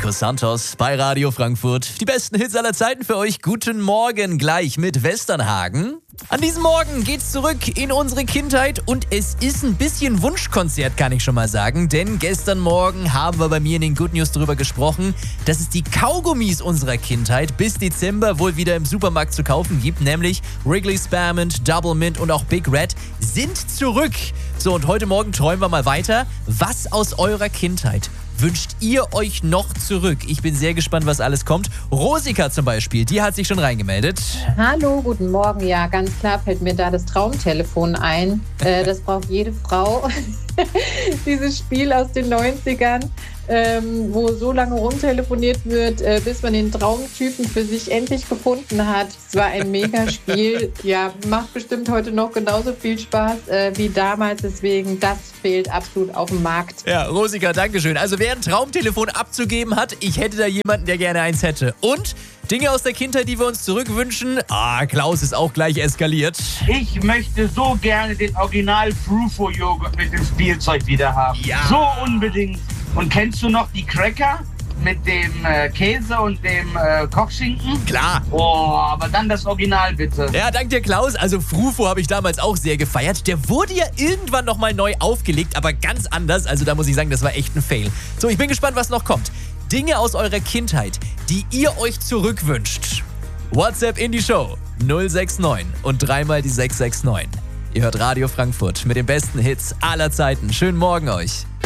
Nico Santos bei Radio Frankfurt. Die besten Hits aller Zeiten für euch. Guten Morgen gleich mit Westernhagen. An diesem Morgen geht's zurück in unsere Kindheit und es ist ein bisschen Wunschkonzert, kann ich schon mal sagen. Denn gestern Morgen haben wir bei mir in den Good News darüber gesprochen, dass es die Kaugummis unserer Kindheit bis Dezember wohl wieder im Supermarkt zu kaufen gibt. Nämlich Wrigley Spearmint, Double Mint und auch Big Red sind zurück. So, und heute Morgen träumen wir mal weiter. Was aus eurer Kindheit wünscht ihr euch noch zurück? Ich bin sehr gespannt, was alles kommt. Rosika zum Beispiel, die hat sich schon reingemeldet. Hallo, guten Morgen. Ja, ganz klar fällt mir da das Traumtelefon ein. Das braucht jede Frau. Dieses Spiel aus den 90ern, wo so lange rumtelefoniert wird, bis man den Traumtypen für sich endlich gefunden hat. Es war ein Megaspiel. Ja, macht bestimmt heute noch genauso viel Spaß wie damals. Deswegen, das fehlt absolut auf dem Markt. Ja, Rosika, dankeschön. Also wer ein Traumtelefon abzugeben hat, ich hätte da jemanden, der gerne eins hätte. Und Dinge aus der Kindheit, die wir uns zurückwünschen. Klaus ist auch gleich eskaliert. Ich möchte so gerne den Original Frufo-Joghurt mit dem Spielzeug wieder haben. Ja. So unbedingt. Und kennst du noch die Cracker mit dem Käse und dem Kochschinken? Klar. Oh, aber dann das Original bitte. Ja, dank dir, Klaus. Also Frufo habe ich damals auch sehr gefeiert. Der wurde ja irgendwann nochmal neu aufgelegt, aber ganz anders. Also da muss ich sagen, das war echt ein Fail. So, ich bin gespannt, was noch kommt. Dinge aus eurer Kindheit, die ihr euch zurückwünscht. WhatsApp in die Show 069 und dreimal die 669. Ihr hört Radio Frankfurt mit den besten Hits aller Zeiten. Schönen Morgen euch.